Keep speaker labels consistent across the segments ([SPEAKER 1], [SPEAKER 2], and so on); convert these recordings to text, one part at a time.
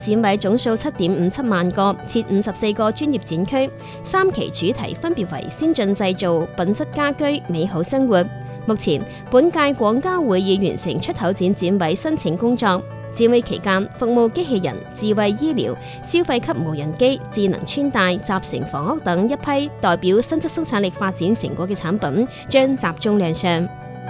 [SPEAKER 1] 展位總數7.57萬個，設54個專業展區，3期主題分別為先進製造、品質家居、美好生活。目前，本屆廣交會已完成出口展展位申請工作。展位期間，服務機器人、智慧醫療、消費級無人機、智能穿戴、集成房屋等一批代表新質生產力發展成果嘅產品將集中亮相。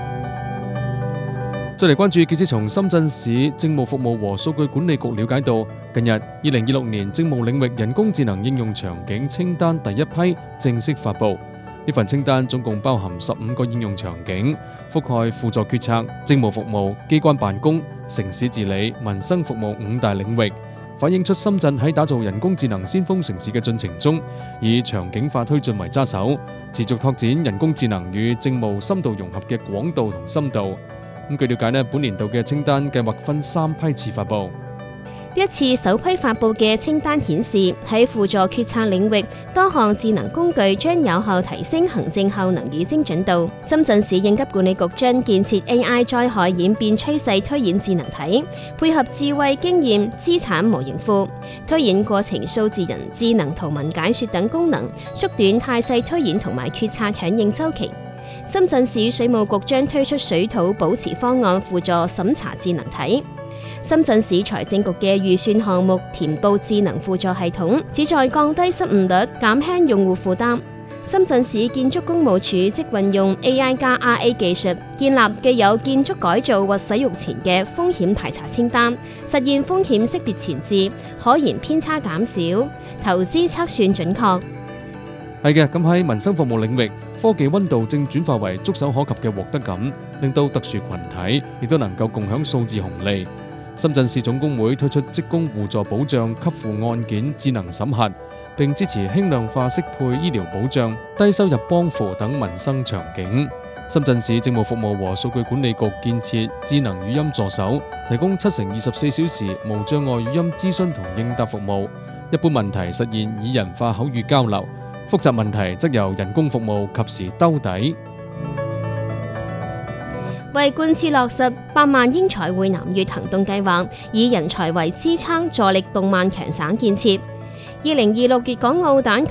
[SPEAKER 2] 再嚟關注，記者從深圳市政務服務和數據管理局了解到，近日2026年政務領域人工智能應用場景清單第一批正式發布。呢份清單總共包含15個應用場景，覆蓋輔助決策、政務服務、機關辦公、城市治理、民生服務5大領域，反映出深圳喺打造人工智能先鋒城市嘅進程中，以場景化推進為揸手，持續拓展人工智能與政務深度融合嘅廣度同深度。據了解，本年度嘅清單計劃分3批次發布。
[SPEAKER 1] 呢一次首批發布嘅清單顯示，喺輔助決策領域，多項智能工具將有效提升行政效能與精準度。深圳市應急管理局將建設 AI 災害演變趨勢推演智能體，配合智慧經驗資產模型庫，推演過程數字人智能圖文解說等功能，縮短態勢推演同埋決策響應週期。深圳市水務局將推出水土保持方案輔助審查智能體。深圳市財政局嘅預算項目填報智能輔助系統，旨在降低失誤率，減輕用戶負擔。深圳市建築工務處即運用 AI 加 RA 技術，建立既有建築改造或使用前嘅風險排查清單，實現風險識別前置，可燃偏差減少，投資測算準確。
[SPEAKER 2] 係嘅，咁喺民生服務領域，科技溫度正轉化為觸手可及嘅獲得感，令到特殊群體亦都能夠共享數字紅利。深圳市總工會推出職工互助保障給付案件智能審核，並支持輕量化適配醫療保障、低收入幫扶等民生場景。深圳市政務服務和數據管理局建設智能語音助手，提供7×24小時無障礙語音諮詢同應答服務，一般問題實現擬人化口語交流，複雜問題則由人工服務及時兜底。
[SPEAKER 1] 為貫徹落實8萬英才匯南粵行動計劃，以人才為支撐，助力動漫強省建設。2026粵港澳蛋